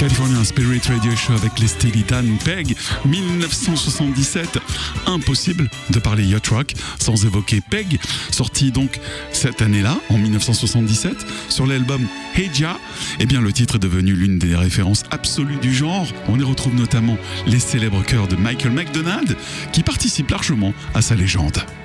California Spirit Radio Show avec les Steely Dan, Peg, 1977. Impossible de parler yacht rock sans évoquer Peg, sorti donc cette année-là, en 1977, sur l'album Hey Ja. Eh bien, le titre est devenu l'une des références absolues du genre. On y retrouve notamment les célèbres chœurs de Michael McDonald, qui participent largement à sa légende.